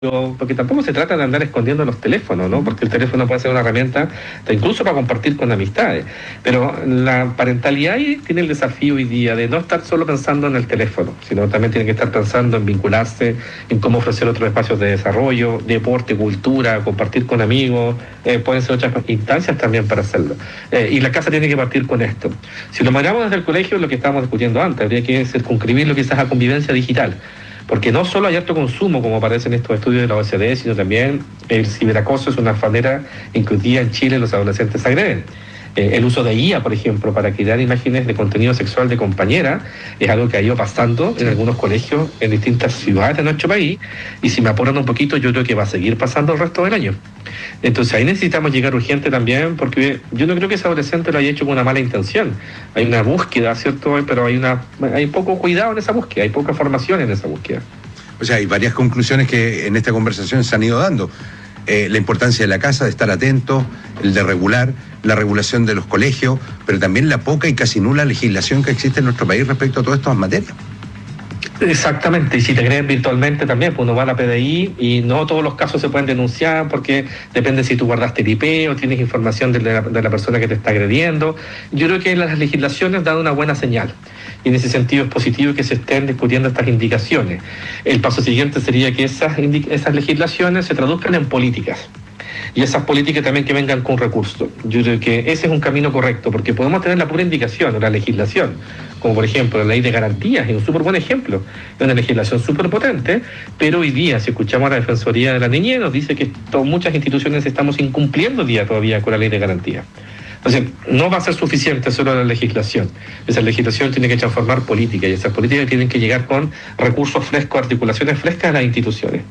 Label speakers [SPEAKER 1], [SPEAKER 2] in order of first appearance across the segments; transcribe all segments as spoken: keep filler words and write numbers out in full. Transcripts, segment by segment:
[SPEAKER 1] Porque tampoco se trata de andar escondiendo los teléfonos, ¿no? Porque el teléfono puede ser una herramienta incluso para compartir con amistades. Pero la parentalidad ahí tiene el desafío hoy día de no estar solo pensando en el teléfono, sino también tiene que estar pensando en vincularse, en cómo ofrecer otros espacios de desarrollo, deporte, cultura, compartir con amigos, eh, pueden ser otras instancias también para hacerlo. Eh, y la casa tiene que partir con esto. Si lo miramos desde el colegio, lo que estábamos discutiendo antes, habría que circunscribirlo quizás a convivencia digital. Porque no solo hay alto consumo, como aparece en estos estudios de la O E C D, sino también el ciberacoso es una manera en que hoy día en Chile los adolescentes se agreden. Eh, el uso de I A, por ejemplo, para crear imágenes de contenido sexual de compañera, es algo que ha ido pasando en algunos colegios en distintas ciudades de nuestro país, y si me apuran un poquito, yo creo que va a seguir pasando el resto del año. Entonces ahí necesitamos llegar urgente también, porque yo no creo que ese adolescente lo haya hecho con una mala intención. Hay una búsqueda, ¿cierto? Pero hay una hay poco cuidado en esa búsqueda, hay poca formación en esa búsqueda.
[SPEAKER 2] O sea, hay varias conclusiones que en esta conversación se han ido dando. Eh, la importancia de la casa, de estar atento, el de regular, la regulación de los colegios, pero también la poca y casi nula legislación que existe en nuestro país respecto a todas estas materias.
[SPEAKER 1] Exactamente, y si te agreden virtualmente también, pues uno va a la P D I y no todos los casos se pueden denunciar porque depende si tú guardaste el I P o tienes información de la, de la persona que te está agrediendo. Yo creo que las legislaciones dan una buena señal y en ese sentido es positivo que se estén discutiendo estas indicaciones. El paso siguiente sería que esas, esas legislaciones se traduzcan en políticas. Y esas políticas también que vengan con recursos. Yo creo que ese es un camino correcto, porque podemos tener la pura indicación, la legislación, como por ejemplo la ley de garantías, es un súper buen ejemplo, es una legislación súper potente, pero hoy día, si escuchamos a la Defensoría de la Niñez, nos dice que to- muchas instituciones estamos incumpliendo día todavía con la ley de garantías. Entonces, no va a ser suficiente solo la legislación. Esa legislación tiene que transformar política y esas políticas tienen que llegar con recursos frescos, articulaciones frescas a las instituciones.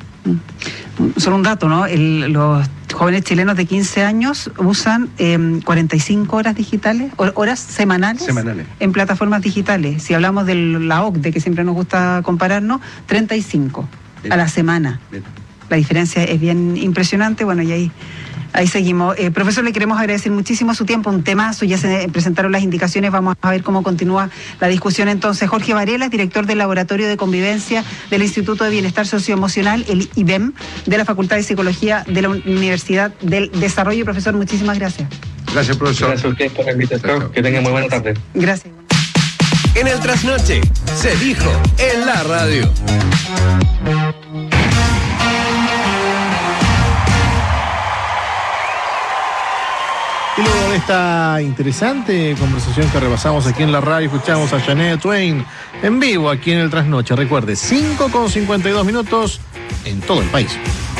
[SPEAKER 3] Solo un dato, ¿no? El, los jóvenes chilenos de quince años usan eh, cuarenta y cinco horas digitales, horas semanales,
[SPEAKER 2] semanales
[SPEAKER 3] en plataformas digitales. Si hablamos de la O C D E, que siempre nos gusta compararnos, treinta y cinco Bien. A la semana. Bien. La diferencia es bien impresionante. Bueno, y ahí... Ahí seguimos. Eh, profesor, le queremos agradecer muchísimo su tiempo, un temazo, ya se presentaron las indicaciones, vamos a ver cómo continúa la discusión entonces. Jorge Varela, director del Laboratorio de Convivencia del Instituto de Bienestar Socioemocional, el I B E M, de la Facultad de Psicología de la Universidad del Desarrollo. Profesor, muchísimas gracias.
[SPEAKER 2] Gracias, profesor.
[SPEAKER 1] Gracias a ustedes por la invitación, que tengan muy buena tarde.
[SPEAKER 3] Gracias.
[SPEAKER 4] En el Trasnoche, se dijo en la radio.
[SPEAKER 5] Y luego de esta interesante conversación que repasamos aquí en la radio, escuchamos a Shania Twain en vivo aquí en el Trasnoche. Recuerde, cinco con cincuenta y dos minutos en todo el país.